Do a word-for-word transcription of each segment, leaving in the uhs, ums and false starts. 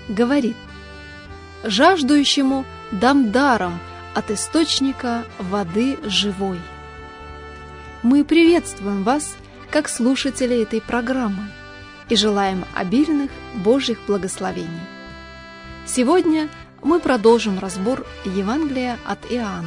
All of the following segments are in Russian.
говорит: «Жаждущему дам даром от источника воды живой». Мы приветствуем вас, как слушатели этой программы, и желаем обильных Божьих благословений. Сегодня мы продолжим разбор Евангелия от Иоанна.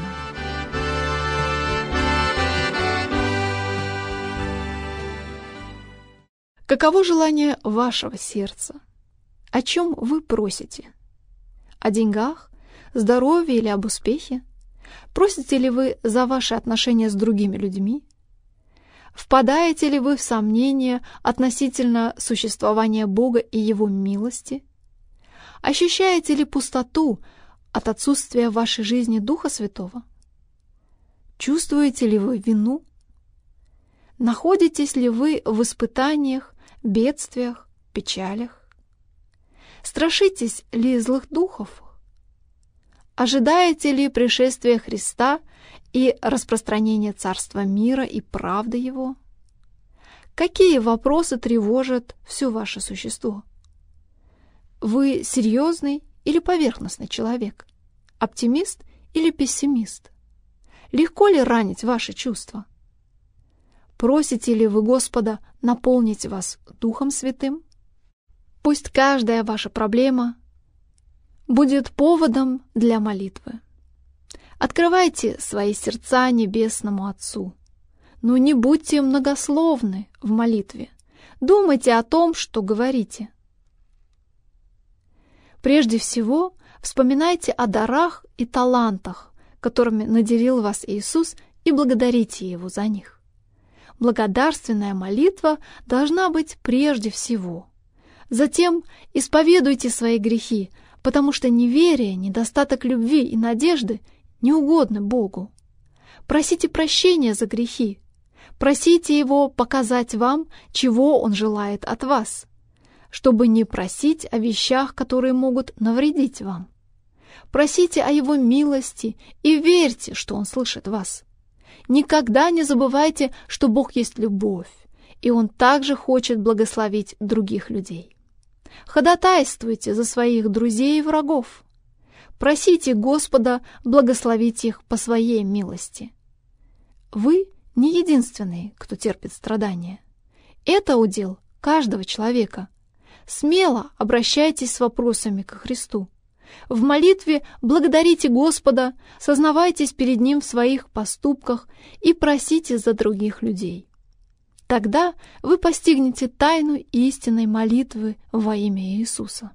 Каково желание вашего сердца? О чем вы просите? О деньгах, здоровье или об успехе? Просите ли вы за ваши отношения с другими людьми? Впадаете ли вы в сомнения относительно существования Бога и Его милости? Ощущаете ли пустоту от отсутствия в вашей жизни Духа Святого? Чувствуете ли вы вину? Находитесь ли вы в испытаниях, бедствиях, печалях? Страшитесь ли злых духов? Ожидаете ли пришествия Христа и распространения Царства мира и правды Его? Какие вопросы тревожат все ваше существо? Вы серьезный или поверхностный человек? Оптимист или пессимист? Легко ли ранить ваши чувства? Просите ли вы Господа наполнить вас Духом Святым? Пусть каждая ваша проблема будет поводом для молитвы. Открывайте свои сердца Небесному Отцу. Но не будьте многословны в молитве. Думайте о том, что говорите. Прежде всего, вспоминайте о дарах и талантах, которыми наделил вас Иисус, и благодарите Его за них. Благодарственная молитва должна быть прежде всего. Затем исповедуйте свои грехи, потому что неверие, недостаток любви и надежды не угодны Богу. Просите прощения за грехи. Просите Его показать вам, чего Он желает от вас, чтобы не просить о вещах, которые могут навредить вам. Просите о Его милости и верьте, что Он слышит вас. Никогда не забывайте, что Бог есть любовь, и Он также хочет благословить других людей. Ходатайствуйте за своих друзей и врагов. Просите Господа благословить их по Своей милости. Вы не единственные, кто терпит страдания. Это удел каждого человека. Смело обращайтесь с вопросами ко Христу. В молитве благодарите Господа, сознавайтесь перед Ним в своих поступках и просите за других людей. Тогда вы постигнете тайну истинной молитвы во имя Иисуса.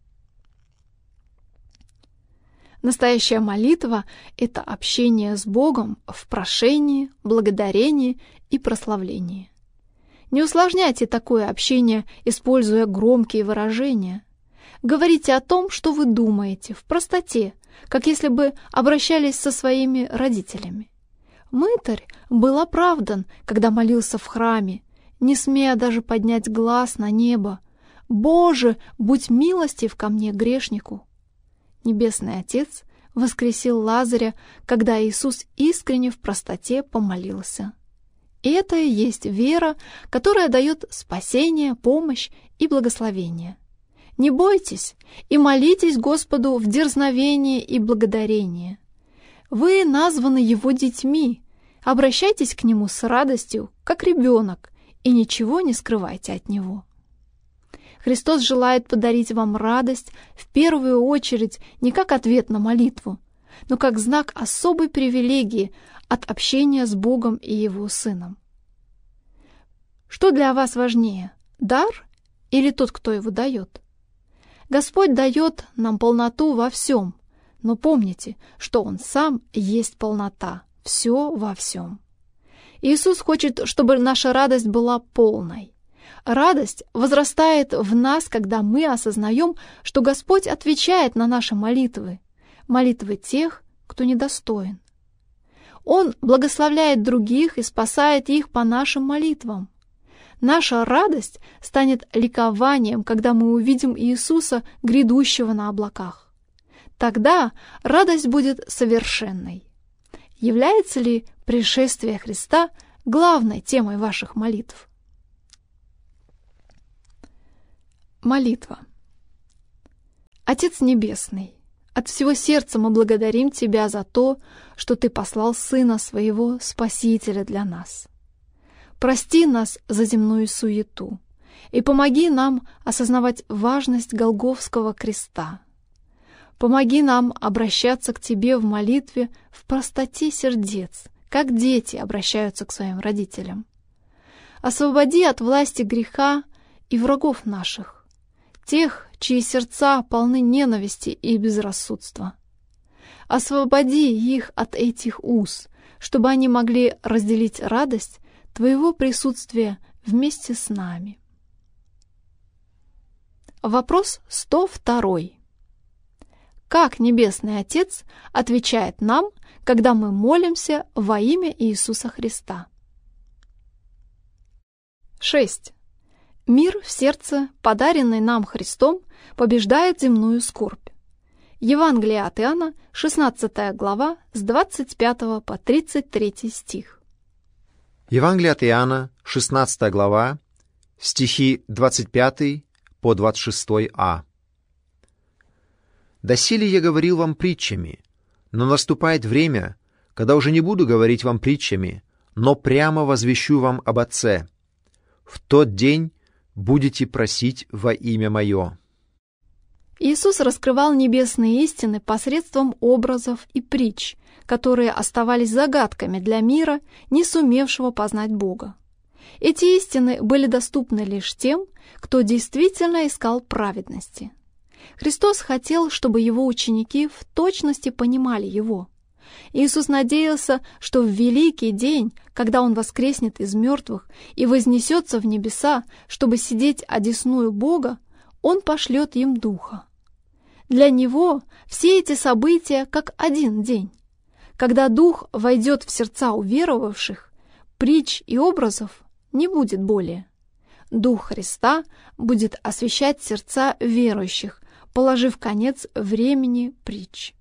Настоящая молитва — это общение с Богом в прошении, благодарении и прославлении. Не усложняйте такое общение, используя громкие выражения. Говорите о том, что вы думаете, в простоте, как если бы обращались со своими родителями. Мытарь был оправдан, когда молился в храме, не смея даже поднять глаз на небо. «Боже, будь милостив ко мне, грешнику!» Небесный Отец воскресил Лазаря, когда Иисус искренне в простоте помолился. И это и есть вера, которая дает спасение, помощь и благословение. Не бойтесь и молитесь Господу в дерзновении и благодарении. Вы названы Его детьми. Обращайтесь к Нему с радостью, как ребенок, и ничего не скрывайте от Него. Христос желает подарить вам радость в первую очередь не как ответ на молитву, но как знак особой привилегии от общения с Богом и Его Сыном. Что для вас важнее, дар или тот, кто его дает? Господь дает нам полноту во всем, но помните, что Он сам есть полнота, все во всем. Иисус хочет, чтобы наша радость была полной. Радость возрастает в нас, когда мы осознаем, что Господь отвечает на наши молитвы, молитвы тех, кто недостоин. Он благословляет других и спасает их по нашим молитвам. Наша радость станет ликованием, когда мы увидим Иисуса, грядущего на облаках. Тогда радость будет совершенной. Является ли пришествие Христа главной темой ваших молитв? Молитва. Отец Небесный, от всего сердца мы благодарим Тебя за то, что Ты послал Сына Своего Спасителя для нас. Прости нас за земную суету и помоги нам осознавать важность Голгофского креста. Помоги нам обращаться к Тебе в молитве в простоте сердец, как дети обращаются к своим родителям. Освободи от власти греха и врагов наших, тех, чьи сердца полны ненависти и безрассудства. Освободи их от этих уз, чтобы они могли разделить радость Твоего присутствия вместе с нами. Вопрос сто второй. Как Небесный Отец отвечает нам, когда мы молимся во имя Иисуса Христа? шесть. Мир в сердце, подаренный нам Христом, побеждает земную скорбь. Евангелие от Иоанна, шестнадцатая глава, с двадцать пятого по тридцать третий стих. Евангелие от Иоанна, шестнадцатая глава, стихи двадцать пятый по двадцать шестой а. «Доселе я говорил вам притчами, но наступает время, когда уже не буду говорить вам притчами, но прямо возвещу вам об Отце. В тот день будете просить во имя Мое». Иисус раскрывал небесные истины посредством образов и притч, которые оставались загадками для мира, не сумевшего познать Бога. Эти истины были доступны лишь тем, кто действительно искал праведности. Христос хотел, чтобы Его ученики в точности понимали Его. Иисус надеялся, что в великий день, когда Он воскреснет из мертвых и вознесется в небеса, чтобы сидеть одесную Бога, Он пошлет им Духа. Для Него все эти события как один день. Когда Дух войдет в сердца уверовавших, притч и образов не будет более. Дух Христа будет освещать сердца верующих, положив конец времени притч.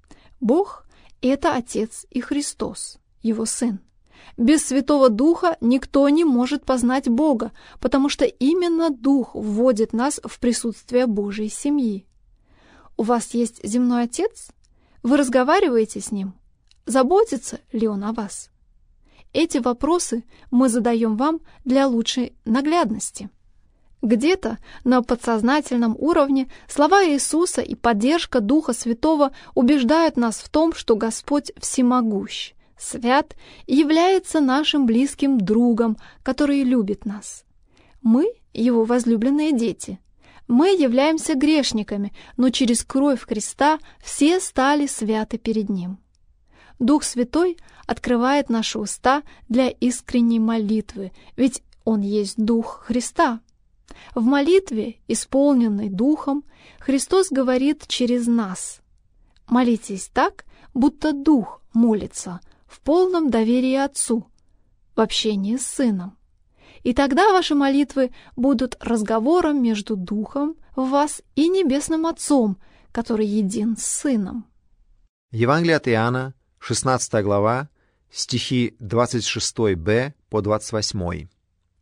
Бог — это Отец и Христос, Его Сын. Без Святого Духа никто не может познать Бога, потому что именно Дух вводит нас в присутствие Божьей семьи. У вас есть земной Отец? Вы разговариваете с Ним? Заботится ли Он о вас? Эти вопросы мы задаем вам для лучшей наглядности. Где-то на подсознательном уровне слова Иисуса и поддержка Духа Святого убеждают нас в том, что Господь всемогущ, свят и является нашим близким другом, который любит нас. Мы — Его возлюбленные дети. Мы являемся грешниками, но через кровь Христа все стали святы перед Ним. Дух Святой открывает наши уста для искренней молитвы, ведь Он есть Дух Христа. В молитве, исполненной Духом, Христос говорит через нас. Молитесь так, будто Дух молится, в полном доверии Отцу, в общении с Сыном. И тогда ваши молитвы будут разговором между Духом в вас и Небесным Отцом, который един с Сыном. Евангелие от Иоанна, шестнадцатая глава, стихи двадцать шестой бэ по двадцать восьмой.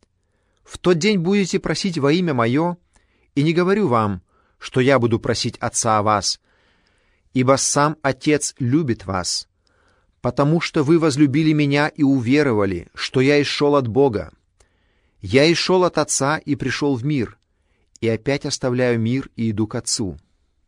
«В тот день будете просить во имя Мое, и не говорю вам, что я буду просить Отца о вас, ибо сам Отец любит вас, потому что вы возлюбили Меня и уверовали, что я исшел от Бога. Я исшел от Отца и пришел в мир, и опять оставляю мир и иду к Отцу».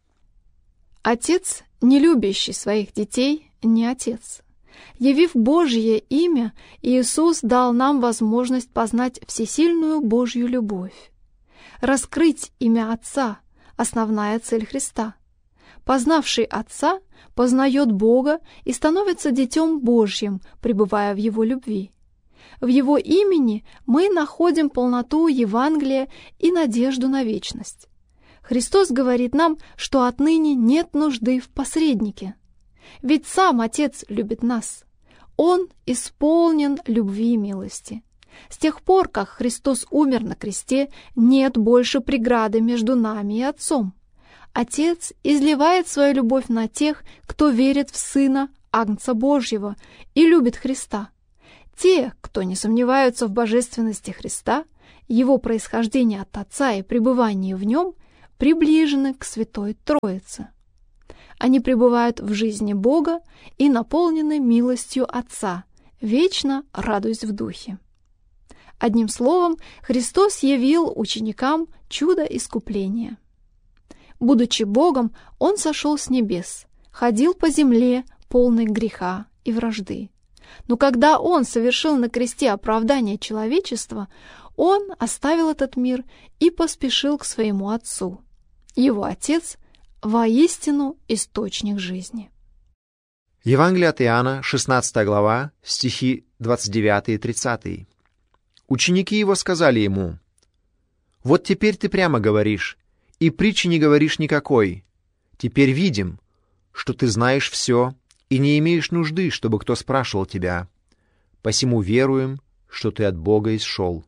Отец, не любящий своих детей, не Отец. Явив Божье имя, Иисус дал нам возможность познать всесильную Божью любовь. Раскрыть имя Отца — основная цель Христа. Познавший Отца познает Бога и становится Детем Божьим, пребывая в Его любви. В Его имени мы находим полноту Евангелия и надежду на вечность. Христос говорит нам, что отныне нет нужды в посреднике. Ведь сам Отец любит нас. Он исполнен любви и милости. С тех пор, как Христос умер на кресте, нет больше преграды между нами и Отцом. Отец изливает свою любовь на тех, кто верит в Сына, Агнца Божьего, и любит Христа. Те, кто не сомневаются в божественности Христа, Его происхождении от Отца и пребывании в Нем, приближены к Святой Троице. Они пребывают в жизни Бога и наполнены милостью Отца, вечно радуясь в Духе. Одним словом, Христос явил ученикам чудо искупления. Будучи Богом, Он сошел с небес, ходил по земле, полной греха и вражды. Но когда Он совершил на кресте оправдание человечества, Он оставил этот мир и поспешил к своему Отцу. Его Отец — воистину источник жизни. Евангелие от Иоанна, шестнадцатая глава, стихи двадцать девятый и тридцатый. Ученики Его сказали Ему: «Вот теперь Ты прямо говоришь, и притчи не говоришь никакой. Теперь видим, что Ты знаешь все, и не имеешь нужды, чтобы кто спрашивал Тебя. Посему веруем, что Ты от Бога исшел».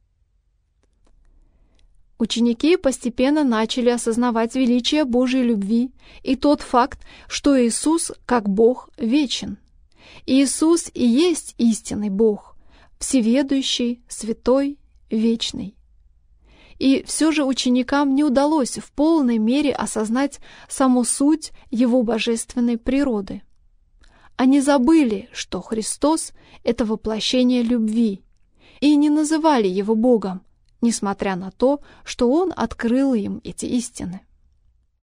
Ученики постепенно начали осознавать величие Божьей любви и тот факт, что Иисус, как Бог, вечен. Иисус и есть истинный Бог, всеведущий, святой, вечный. И все же ученикам не удалось в полной мере осознать саму суть Его божественной природы. Они забыли, что Христос — это воплощение любви, и не называли Его Богом, несмотря на то, что Он открыл им эти истины.